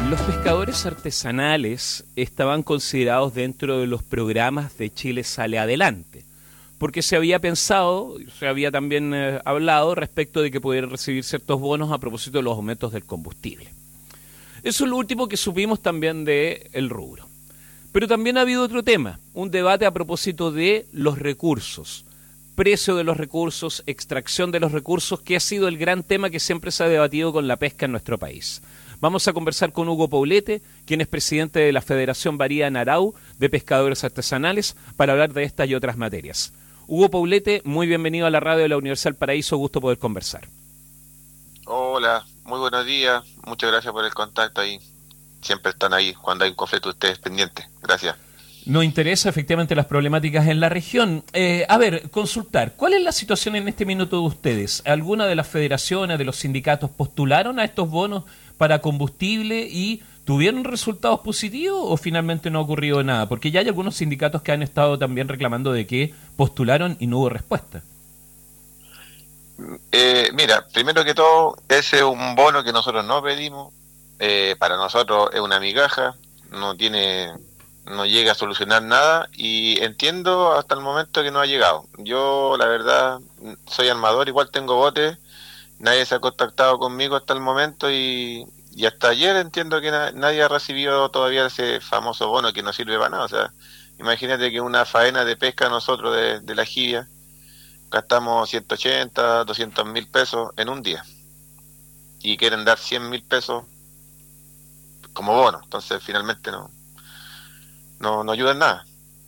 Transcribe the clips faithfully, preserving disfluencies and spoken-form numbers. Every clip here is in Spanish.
Los pescadores artesanales estaban considerados dentro de los programas de Chile Sale Adelante, porque se había pensado, se había también eh, hablado respecto de que pudieran recibir ciertos bonos a propósito de los aumentos del combustible. Eso es lo último que supimos también del rubro. Pero también ha habido otro tema, un debate a propósito de los recursos, precio de los recursos, extracción de los recursos, que ha sido el gran tema que siempre se ha debatido con la pesca en nuestro país. Vamos a conversar con Hugo Poblete, quien es presidente de la Federación Bahía Narau de Pescadores Artesanales, para hablar de estas y otras materias. Hugo Poblete, muy bienvenido a la radio de la Universidad del Paraíso, gusto poder conversar. Hola, muy buenos días, muchas gracias por el contacto ahí. Siempre están ahí cuando hay un conflicto ustedes pendientes. Gracias. Nos interesa efectivamente las problemáticas en la región. Eh, a ver, consultar, ¿cuál es la situación en este minuto de ustedes? ¿Alguna de las federaciones, de los sindicatos postularon a estos bonos para combustible y tuvieron resultados positivos o finalmente no ha ocurrido nada? Porque ya hay algunos sindicatos que han estado también reclamando de que postularon y no hubo respuesta. Eh, mira, primero que todo, ese es un bono que nosotros no pedimos. Eh, para nosotros es una migaja, no tiene... no llega a solucionar nada y entiendo hasta el momento que no ha llegado. Yo, la verdad, soy armador, igual tengo botes, nadie se ha contactado conmigo hasta el momento y, y hasta ayer entiendo que na- nadie ha recibido todavía ese famoso bono que no sirve para nada. O sea, imagínate que una faena de pesca nosotros de, de la jibia gastamos ciento ochenta, doscientos mil pesos en un día y quieren dar cien mil pesos como bono, entonces finalmente no No, no ayuda en nada.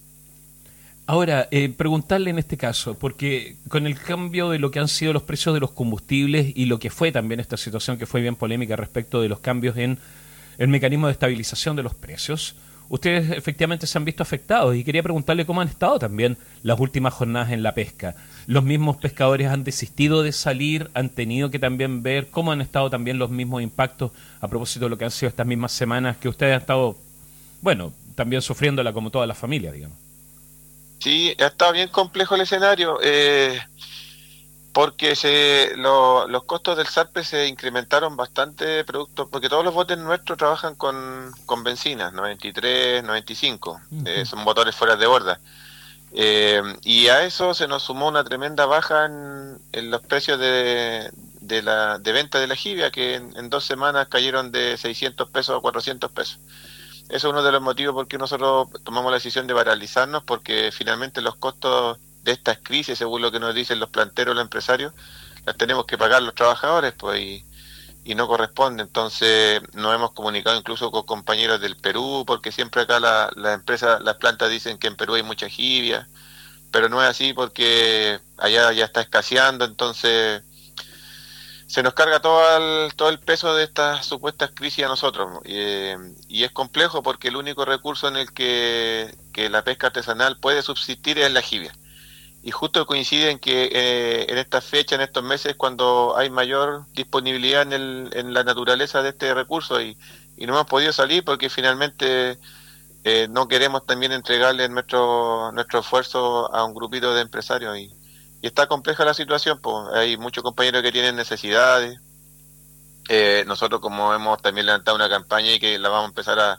Ahora, eh, preguntarle en este caso, porque con el cambio de lo que han sido los precios de los combustibles y lo que fue también esta situación que fue bien polémica respecto de los cambios en el mecanismo de estabilización de los precios, ustedes efectivamente se han visto afectados y quería preguntarle cómo han estado también las últimas jornadas en la pesca. Los mismos pescadores han desistido de salir, han tenido que también ver cómo han estado también los mismos impactos a propósito de lo que han sido estas mismas semanas que ustedes han estado, bueno, también sufriéndola como toda la familia, digamos. Sí, ha estado bien complejo el escenario, eh, porque se lo- los costos del zarpe se incrementaron bastante, producto, porque todos los botes nuestros trabajan con, con bencinas, noventa y tres, noventa y cinco, eh, son motores fuera de borda. Eh, y a eso se nos sumó una tremenda baja en, en los precios de, de, la, de venta de la jibia, que en, en dos semanas cayeron de seiscientos pesos a cuatrocientos pesos. Eso es uno de los motivos por qué nosotros tomamos la decisión de paralizarnos, porque finalmente los costos de estas crisis, según lo que nos dicen los planteros, los empresarios, las tenemos que pagar los trabajadores, pues, y, y no corresponde. Entonces nos hemos comunicado incluso con compañeros del Perú, porque siempre acá la, la empresa, las plantas dicen que en Perú hay mucha jibia, pero no es así porque allá ya está escaseando, entonces se nos carga todo el, todo el peso de estas supuestas crisis a nosotros, eh, y es complejo porque el único recurso en el que, que la pesca artesanal puede subsistir es la jibia, y justo coincide en que eh, en esta fecha, en estos meses, cuando hay mayor disponibilidad en, el, en la naturaleza de este recurso, y, y no hemos podido salir porque finalmente eh, no queremos también entregarle nuestro, nuestro esfuerzo a un grupito de empresarios, y Y está compleja la situación, pues hay muchos compañeros que tienen necesidades. Eh, nosotros, como hemos también levantado una campaña y que la vamos a empezar a,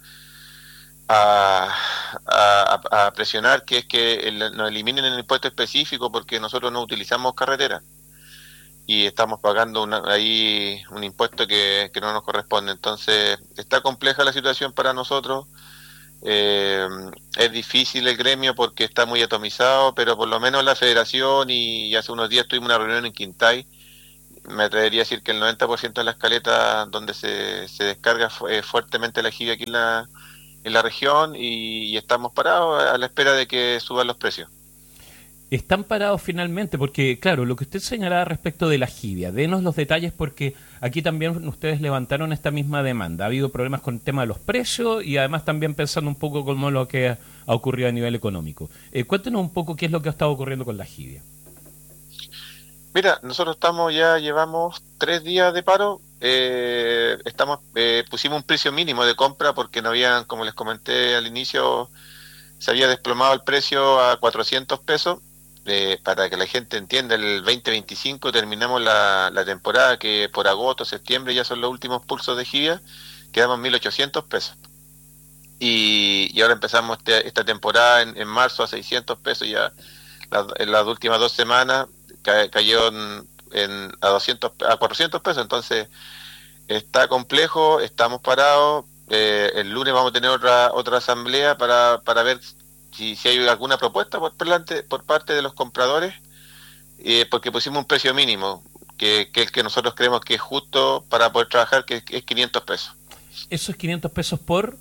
a, a, a presionar, que es que el, nos eliminen el impuesto específico, porque nosotros no utilizamos carretera y estamos pagando una, ahí un impuesto que, que no nos corresponde. Entonces está compleja la situación para nosotros. Eh, es difícil el gremio porque está muy atomizado, pero por lo menos la federación, y, y hace unos días tuvimos una reunión en Quintay, me atrevería a decir que el noventa por ciento de las caletas donde se, se descarga fu- eh, fuertemente la jibia aquí en la, en la región, y, y estamos parados a la espera de que suban los precios. Están parados finalmente, porque claro, lo que usted señalaba respecto de la jibia, denos los detalles porque aquí también ustedes levantaron esta misma demanda. Ha habido problemas con el tema de los precios y además también pensando un poco como lo que ha ocurrido a nivel económico. Eh, cuéntenos un poco qué es lo que ha estado ocurriendo con la jibia. Mira, nosotros estamos ya, llevamos tres días de paro, eh, estamos eh, pusimos un precio mínimo de compra porque no habían, como les comenté al inicio, se había desplomado el precio a cuatrocientos pesos. Eh, para que la gente entienda, el veinte veinticinco terminamos la, la temporada, que por agosto, septiembre ya son los últimos pulsos de jibia, quedamos en mil ochocientos pesos. Y, y ahora empezamos este, esta temporada en, en marzo a seiscientos pesos, ya la, en las últimas dos semanas ca, cayó en, en, a doscientos, a cuatrocientos pesos, entonces está complejo, estamos parados. Eh, el lunes vamos a tener otra otra asamblea para, para ver si, si hay alguna propuesta por, delante, por parte de los compradores, eh, porque pusimos un precio mínimo, que, que el que nosotros creemos que es justo para poder trabajar, que, que es quinientos pesos. ¿Eso es quinientos pesos por...?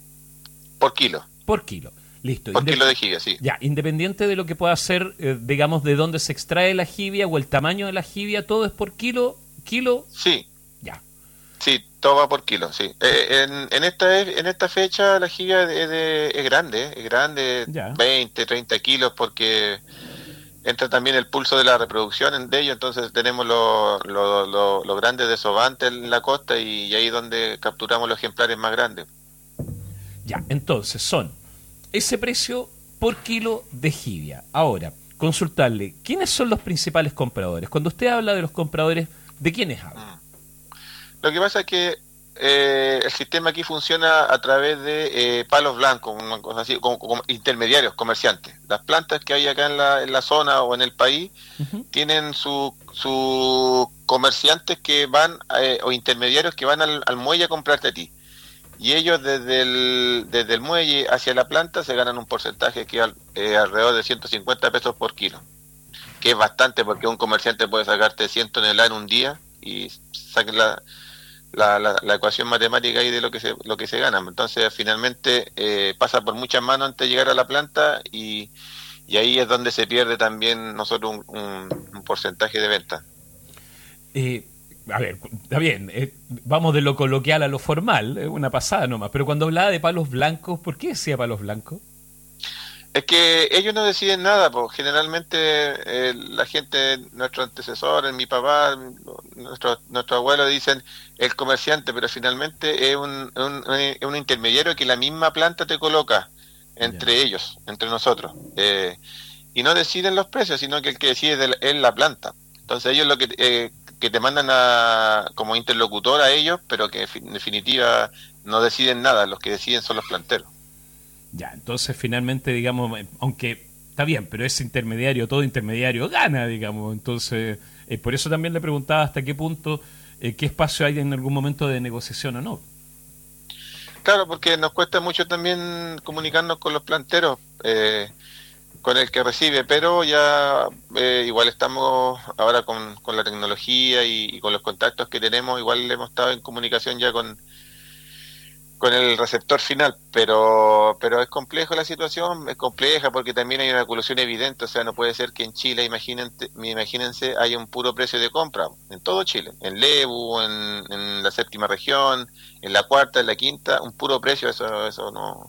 Por kilo. Por kilo, listo. Por Indep- kilo de jibia, sí. Ya, independiente de lo que pueda ser, eh, digamos, de dónde se extrae la jibia o el tamaño de la jibia, todo es por kilo, kilo... Sí. Ya. Sí, todo va por kilo, sí. Eh, en, en esta en esta fecha la jibia es, de, es grande, es grande, Ya. veinte, treinta kilos, porque entra también el pulso de la reproducción de ellos, entonces tenemos los lo, lo, lo grandes desovantes en la costa y, y ahí es donde capturamos los ejemplares más grandes. Ya, entonces son ese precio por kilo de jibia. Ahora, consultarle, ¿quiénes son los principales compradores? Cuando usted habla de los compradores, ¿de quiénes habla? Lo que pasa es que eh, el sistema aquí funciona a través de eh, palos blancos, una cosa así, como, como intermediarios, comerciantes. Las plantas que hay acá en la, en la zona o en el país uh-huh. tienen sus su comerciantes que van, eh, o intermediarios que van al, al muelle a comprarte a ti. Y ellos desde el, desde el muelle hacia la planta se ganan un porcentaje que es eh, alrededor de ciento cincuenta pesos por kilo, que es bastante porque un comerciante puede sacarte cien toneladas en un día y saquen la, la, la, la ecuación matemática ahí de lo que se, lo que se gana. Entonces finalmente eh, pasa por muchas manos antes de llegar a la planta y, y ahí es donde se pierde también nosotros un, un, un porcentaje de venta. Eh... A ver, está bien, eh, vamos de lo coloquial a lo formal, es eh, una pasada nomás, pero cuando hablaba de palos blancos, ¿por qué decía palos blancos? Es que ellos no deciden nada, pues generalmente eh, la gente, nuestros antecesores, mi papá, nuestro, nuestro abuelo dicen el comerciante, pero finalmente es un, un, un intermediario que la misma planta te coloca entre yeah. ellos, entre nosotros, eh, y no deciden los precios, sino que el que decide es la planta. Entonces ellos lo que... Eh, que te mandan a, como interlocutor a ellos, pero que en definitiva no deciden nada, los que deciden son los planteros. Ya, entonces finalmente, digamos, aunque está bien, pero ese intermediario, todo intermediario gana, digamos, entonces, eh, por eso también le preguntaba hasta qué punto, eh, qué espacio hay en algún momento de negociación o no. Claro, porque nos cuesta mucho también comunicarnos con los planteros, eh, con el que recibe, pero ya eh, igual estamos ahora con, con la tecnología y, y con los contactos que tenemos, igual hemos estado en comunicación ya con con el receptor final, pero pero es complejo la situación, es compleja porque también hay una colusión evidente, o sea, no puede ser que en Chile, imagínense, imagínense hay un puro precio de compra, en todo Chile, en Lebu, en, en la séptima región, en la cuarta, en la quinta, un puro precio, eso eso no...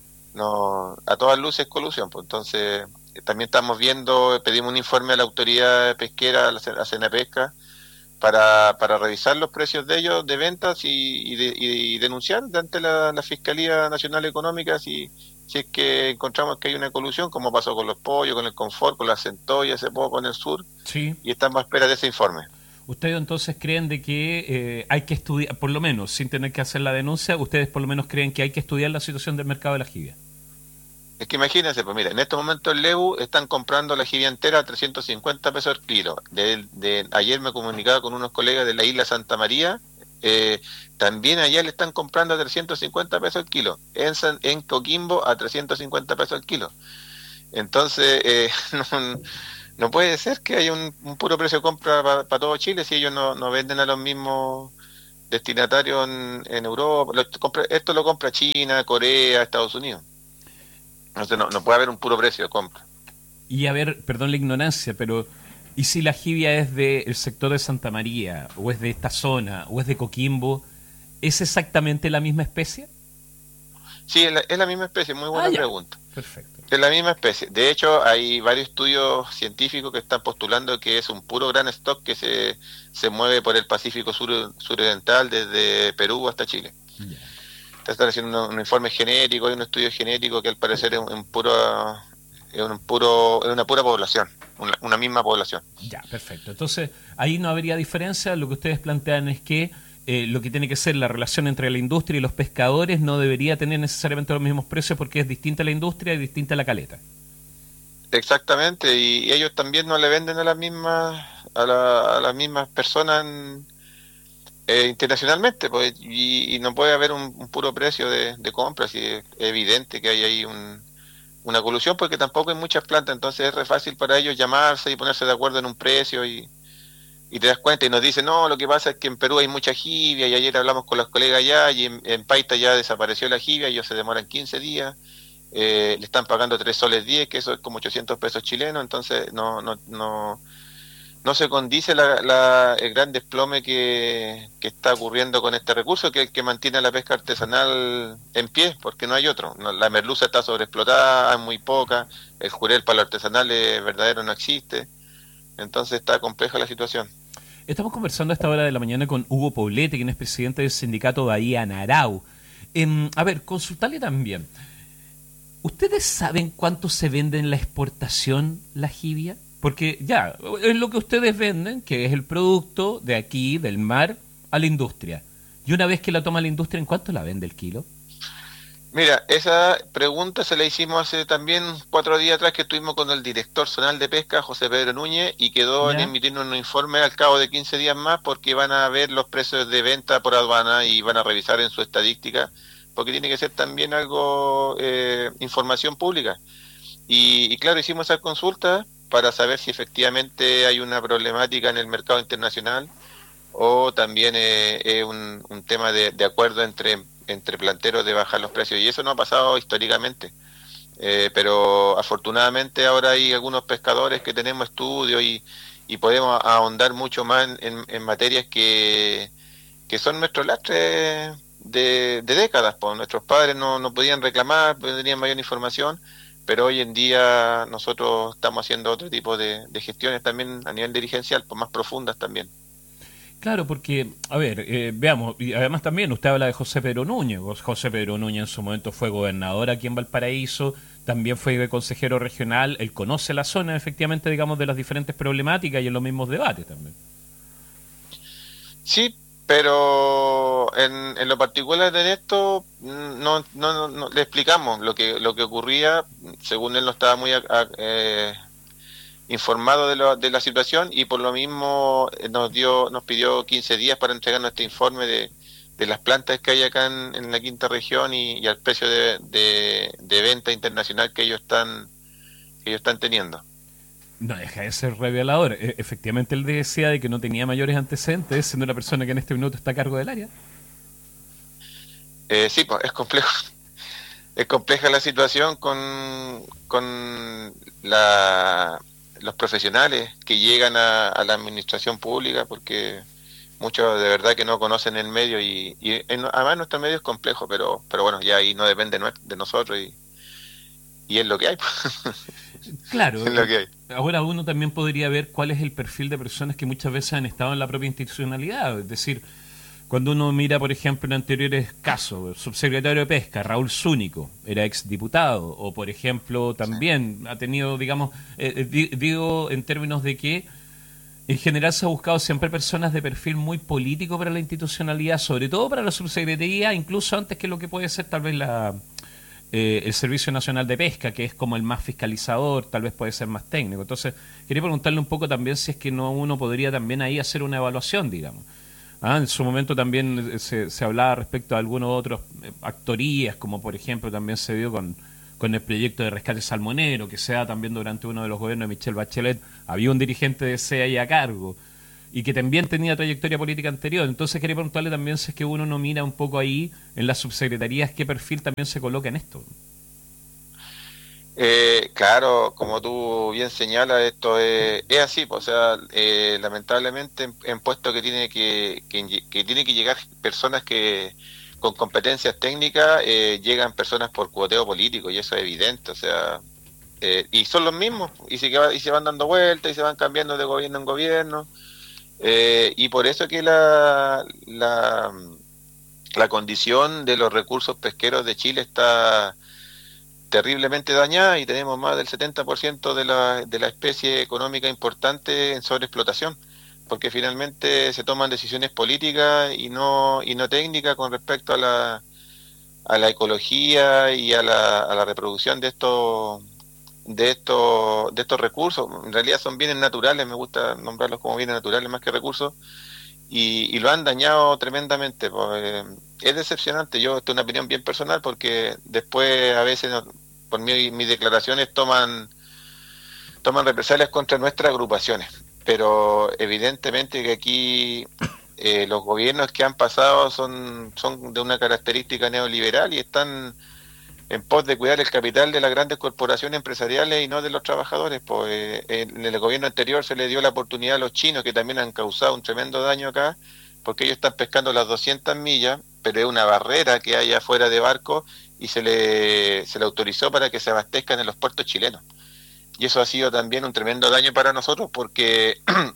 no a todas luces colusión, pues entonces también estamos viendo, pedimos un informe a la autoridad pesquera, a la, a Senapesca, para para revisar los precios de ellos de ventas y, y, de, y denunciar ante la, la Fiscalía Nacional Económica si, si es que encontramos que hay una colusión, como pasó con los pollos, con el confort, con la centolla hace poco en el sur, sí. Y estamos a espera de ese informe. ¿Ustedes entonces creen de que eh, hay que estudiar, por lo menos, sin tener que hacer la denuncia, ustedes por lo menos creen que hay que estudiar la situación del mercado de la jibia? Es que imagínense, pues mira, en estos momentos en Lebu están comprando la jibia entera a trescientos cincuenta pesos el kilo. De, de, ayer me comunicaba con unos colegas de la isla Santa María, eh, también allá le están comprando a trescientos cincuenta pesos el kilo. En, San, en Coquimbo a trescientos cincuenta pesos el kilo. Entonces, eh, no, no puede ser que haya un, un puro precio de compra para pa todo Chile si ellos no, no venden a los mismos destinatarios en, en Europa. Lo, compra, esto lo compra China, Corea, Estados Unidos. Entonces no, no puede haber un puro precio de compra. Y a ver, perdón la ignorancia, pero ¿y si la jibia es del sector de Santa María, o es de esta zona, o es de Coquimbo, es exactamente la misma especie? Sí, es la, es la misma especie, muy buena ah, pregunta. Perfecto. Es la misma especie. De hecho, hay varios estudios científicos que están postulando que es un puro gran stock que se, se mueve por el Pacífico sur, suroriental desde Perú hasta Chile. Yeah. Están haciendo un, un informe genético, hay un estudio genético que al parecer es un, un puro, es un puro, es una pura población, una, una misma población. Ya, perfecto. Entonces, ahí no habría diferencia. Lo que ustedes plantean es que eh, lo que tiene que ser la relación entre la industria y los pescadores no debería tener necesariamente los mismos precios porque es distinta la industria y distinta la caleta. Exactamente, y ellos también no le venden a las mismas a, la- a las mismas personas en- eh, internacionalmente, pues, y, y no puede haber un, un puro precio de, de compra, si es evidente que hay ahí un, una colusión, porque tampoco hay muchas plantas, entonces es re fácil para ellos llamarse y ponerse de acuerdo en un precio y, y te das cuenta y nos dicen, no, lo que pasa es que en Perú hay mucha jibia y ayer hablamos con los colegas allá y en, en Paita ya desapareció la jibia, ellos se demoran quince días. Eh, le están pagando tres soles diez, que eso es como ochocientos pesos chilenos, entonces no no no no se condice la, la, el gran desplome que, que está ocurriendo con este recurso, que es el que mantiene a la pesca artesanal en pie, porque no hay otro. No, la merluza está sobreexplotada, hay muy poca, el jurel para lo artesanal es verdadero no existe, entonces está compleja la situación. Estamos conversando a esta hora de la mañana con Hugo Poblete, quien es presidente del sindicato Bahía Narau. Eh, a ver, consultarle también. ¿Ustedes saben cuánto se vende en la exportación la jibia? Porque ya, es lo que ustedes venden, que es el producto de aquí, del mar, a la industria. Y una vez que la toma la industria, ¿en cuánto la vende el kilo? Mira, esa pregunta se la hicimos hace también cuatro días atrás que estuvimos con el director zonal de pesca, José Pedro Núñez, y quedó en ¿Ya? emitirnos un informe al cabo de quince días más porque van a ver los precios de venta por aduana y van a revisar en su estadística, porque tiene que ser también algo, eh, información pública. Y, y claro, hicimos esa consulta para saber si efectivamente hay una problemática en el mercado internacional o también eh, es un, un tema de, de acuerdo entre, entre planteros de bajar los precios. Y eso no ha pasado históricamente. Eh, pero afortunadamente ahora hay algunos pescadores que tenemos estudios y, y podemos ahondar mucho más en, en, en materias que, que son nuestros lastres de, de décadas. Pues nuestros padres no, no podían reclamar, pues tenían mayor información, pero hoy en día nosotros estamos haciendo otro tipo de, de gestiones también a nivel dirigencial, pues más profundas también. Claro, porque, a ver, eh, veamos, y además también usted habla de José Pedro Núñez. José Pedro Núñez en su momento fue gobernador aquí en Valparaíso, también fue consejero regional, él conoce la zona efectivamente, digamos, de las diferentes problemáticas y en los mismos debates también. Sí, pero en, en lo particular de esto no, no, no, no- le explicamos lo que lo que ocurría, según él no estaba muy a- a- eh, informado de, lo- de la situación y por lo mismo eh, nos dio nos pidió quince días para entregarnos este informe de, de las plantas que hay acá en, en la quinta región y, y al precio de, de, de venta internacional que ellos están que ellos están teniendo. No deja de ser revelador. E- efectivamente él decía de que no tenía mayores antecedentes, siendo una persona que en este minuto está a cargo del área. Eh, sí, pues es complejo. Es compleja la situación con, con la, los profesionales que llegan a, a la administración pública, porque muchos de verdad que no conocen el medio y, y en- además nuestro medio es complejo, pero pero bueno, ya ahí no depende nue- de nosotros y, y es lo que hay. Claro, Es lo eh, que hay. ahora uno también podría ver cuál es el perfil de personas que muchas veces han estado en la propia institucionalidad. Es decir, cuando uno mira, por ejemplo, en anteriores casos, el subsecretario de Pesca, Raúl Zúñigo, era exdiputado, o por ejemplo, Sí. también ha tenido, digamos, eh, eh, di- digo en términos de que en general se ha buscado siempre personas de perfil muy político para la institucionalidad, sobre todo para la subsecretaría, incluso antes que lo que puede ser tal vez la eh, el Servicio Nacional de Pesca, que es como el más fiscalizador, tal vez puede ser más técnico. Entonces, quería preguntarle un poco también si es que no uno podría también ahí hacer una evaluación, digamos. Ah, en su momento también eh, se, se hablaba respecto a algunos otros eh, actorías, como por ejemplo también se vio con, con el proyecto de rescate salmonero, que se da también durante uno de los gobiernos de Michelle Bachelet, había un dirigente de C E A ahí a cargo, y que también tenía trayectoria política anterior. Entonces quería preguntarle también si es que uno no mira un poco ahí en las subsecretarías qué perfil también se coloca en esto. Eh, claro, como tú bien señalas, esto es, es así, pues, o sea, eh, lamentablemente en, en puestos que tiene que, que, que tiene que llegar personas que con competencias técnicas, eh, llegan personas por cuoteo político y eso es evidente, o sea, eh, y son los mismos y se, y se van dando vueltas y se van cambiando de gobierno en gobierno, eh, y por eso que la, la, la condición de los recursos pesqueros de Chile está terriblemente dañada y tenemos más del setenta por ciento de la, de la especie económica importante en sobreexplotación. porque finalmente se toman decisiones políticas y no y no técnicas con respecto a la a la ecología y a la, a la reproducción de estos de estos de estos recursos. En realidad son bienes naturales, me gusta nombrarlos como bienes naturales más que recursos, y, y lo han dañado tremendamente. Pues, eh, es decepcionante. Yo, esto es una opinión bien personal, porque después a veces no, por mí mis declaraciones toman toman represalias contra nuestras agrupaciones, pero evidentemente que aquí eh, los gobiernos que han pasado son son de una característica neoliberal y están en pos de cuidar el capital de las grandes corporaciones empresariales y no de los trabajadores. Pues eh, en el gobierno anterior se le dio la oportunidad a los chinos, que también han causado un tremendo daño acá, porque ellos están pescando las doscientas millas, pero es una barrera que hay afuera de barco, y se le se le autorizó para que se abastezcan en los puertos chilenos. Y eso ha sido también un tremendo daño para nosotros, porque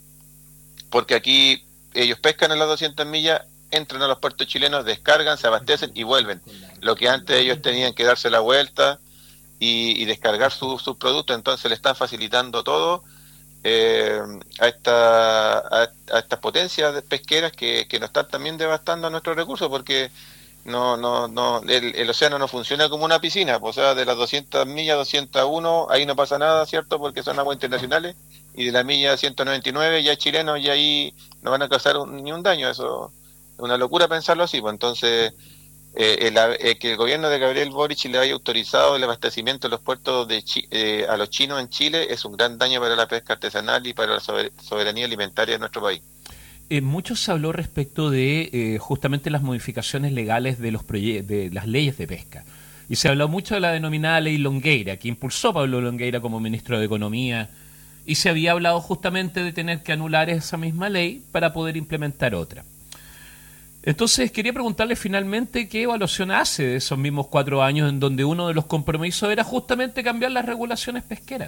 porque aquí ellos pescan en las doscientas millas, entran a los puertos chilenos, descargan, se abastecen y vuelven. Lo que antes ellos tenían que darse la vuelta y, y descargar sus su productos, entonces le están facilitando todo eh, a, esta, a, a estas potencias pesqueras que, que nos están también devastando nuestros recursos, porque no no no el, el océano no funciona como una piscina. Pues, o sea, de las doscientas millas, doscientos uno, ahí no pasa nada, ¿cierto? Porque son aguas internacionales, y de la milla ciento noventa y nueve ya es chileno, y ahí no van a causar un, ni un daño. Eso es una locura pensarlo así. Pues entonces, eh, el, eh, que el gobierno de Gabriel Boric le haya autorizado el abastecimiento de los puertos de Chi, eh, a los chinos en Chile, es un gran daño para la pesca artesanal y para la sober, soberanía alimentaria de nuestro país. Eh, mucho se habló respecto de eh, justamente las modificaciones legales de los de las leyes de pesca. Y se habló mucho de la denominada Ley Longueira, que impulsó Pablo Longueira como ministro de Economía, y se había hablado justamente de tener que anular esa misma ley para poder implementar otra. Entonces quería preguntarle finalmente qué evaluación hace de esos mismos cuatro años en donde uno de los compromisos era justamente cambiar las regulaciones pesqueras.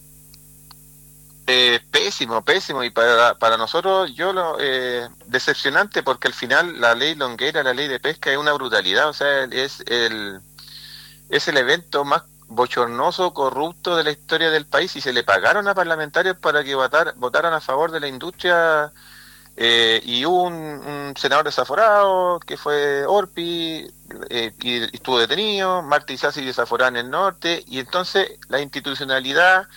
Eh, pésimo, pésimo, y para para nosotros, yo lo eh, decepcionante, porque al final la ley Longueira, la ley de pesca, es una brutalidad. O sea, es el es el evento más bochornoso, corrupto de la historia del país, y se le pagaron a parlamentarios para que votar, votaran a favor de la industria. Eh, y hubo un, un senador desaforado que fue Orpi, eh, y, y estuvo detenido. Marta Isasi desaforada en el norte, y entonces la institucionalidad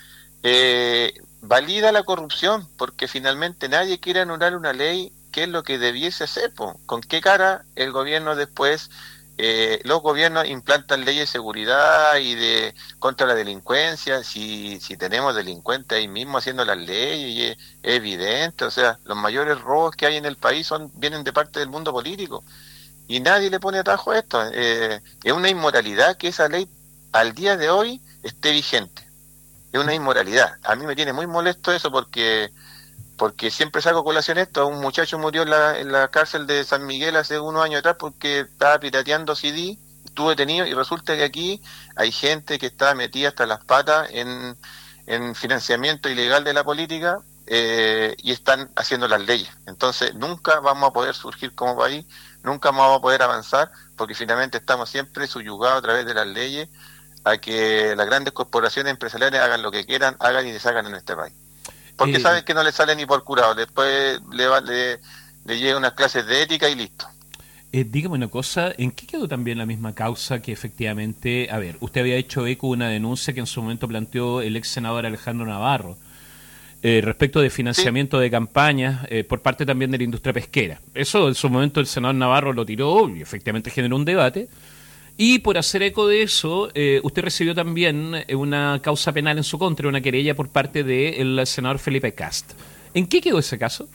eh, valida la corrupción, porque finalmente nadie quiere anular una ley, que es lo que debiese hacer. Po. ¿Con qué cara el gobierno después, eh, los gobiernos implantan leyes de seguridad y de contra la delincuencia, si si tenemos delincuentes ahí mismo haciendo las leyes? Y es, es evidente. O sea, los mayores robos que hay en el país son vienen de parte del mundo político, y nadie le pone atajo a esto. Eh, es una inmoralidad que esa ley al día de hoy esté vigente. Es una inmoralidad. A mí me tiene muy molesto eso, porque porque siempre saco colación esto. Un muchacho murió en la, en la cárcel de San Miguel hace unos años atrás porque estaba pirateando C D, estuvo detenido, y resulta que aquí hay gente que está metida hasta las patas en, en financiamiento ilegal de la política, eh, y están haciendo las leyes. Entonces nunca vamos a poder surgir como país, nunca vamos a poder avanzar, porque finalmente estamos siempre subyugados a través de las leyes a que las grandes corporaciones empresariales hagan lo que quieran, hagan y deshagan en este país. Porque eh, saben que no le sale ni por curado, después le, va, le, le llegan unas clases de ética y listo. Eh, dígame una cosa, ¿en qué quedó también la misma causa que efectivamente, a ver, usted había hecho eco de una denuncia que en su momento planteó el ex senador Alejandro Navarro, eh, respecto de financiamiento sí. de campañas eh, por parte también de la industria pesquera? Eso en su momento el senador Navarro lo tiró y efectivamente generó un debate. Y por hacer eco de eso, eh, usted recibió también una causa penal en su contra, una querella por parte del senador Felipe Cast. ¿En qué quedó ese caso?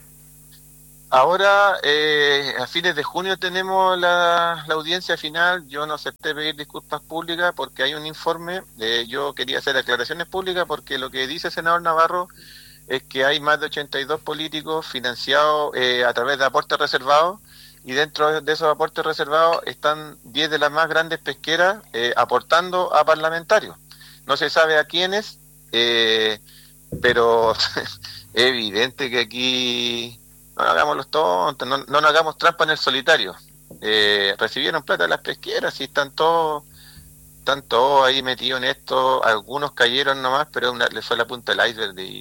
Ahora, eh, a fines de junio tenemos la, la audiencia final. Yo no acepté pedir disculpas públicas porque hay un informe. Eh, yo quería hacer aclaraciones públicas, porque lo que dice el senador Navarro es que hay más de ochenta y dos políticos financiados eh, a través de aportes reservados, y dentro de esos aportes reservados están diez de las más grandes pesqueras eh, aportando a parlamentarios. No se sabe a quiénes, eh, pero es evidente que aquí no nos hagamos los tontos, no, no nos hagamos trampa en el solitario. Eh, recibieron plata de las pesqueras y están todos, están todos ahí metidos en esto. Algunos cayeron nomás, pero una, les fue la punta del iceberg, y,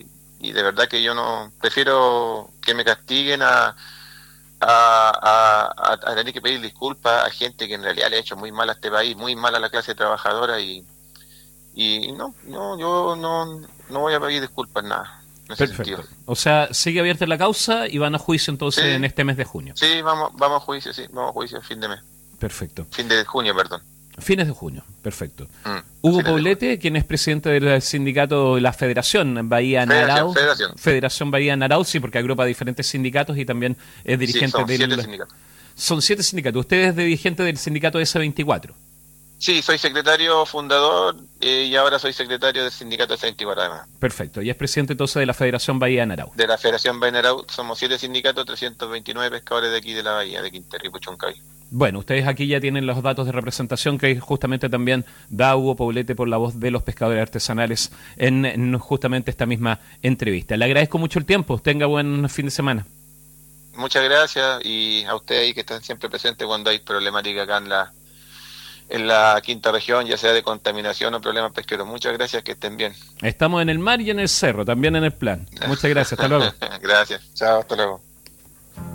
y de verdad que yo no prefiero que me castiguen a, a, a, a tener que pedir disculpas a gente que en realidad le ha hecho muy mal a este país, muy mal a la clase trabajadora y, y no, no, yo no, no voy a pedir disculpas, nada. En ese Perfecto. sentido. O sea, sigue abierta la causa y van a juicio entonces Sí. en este mes de junio. Sí, vamos, vamos a juicio, sí, vamos a juicio fin de mes, Perfecto. fin de junio, perdón. Fines de junio, perfecto. Mm, Hugo fines de Poblete, quien es presidente del sindicato de la Federación Bahía Federación, Narau. Federación. Federación Bahía Narau, sí, porque agrupa diferentes sindicatos y también es Sí, dirigente son del... siete sindicatos. Son siete sindicatos. Usted es de dirigente del sindicato S veinticuatro. Sí, soy secretario fundador eh, y ahora soy secretario del sindicato S veinticuatro además. Perfecto. Y es presidente entonces de la Federación Bahía Narau. De la Federación Bainarau somos siete sindicatos, trescientos veintinueve pescadores de aquí de la bahía, de Quintero y Puchuncaví. Bueno, ustedes aquí ya tienen los datos de representación que justamente también da Hugo Poblete por la voz de los pescadores artesanales en, en justamente esta misma entrevista. Le agradezco mucho el tiempo. Tenga buen fin de semana. Muchas gracias y a ustedes ahí que están siempre presentes cuando hay problemática acá en la en la quinta región, ya sea de contaminación o problemas pesqueros. Muchas gracias, que estén bien. Estamos en el mar y en el cerro, también en el plan. Muchas gracias. Hasta luego. Gracias. Chao, hasta luego.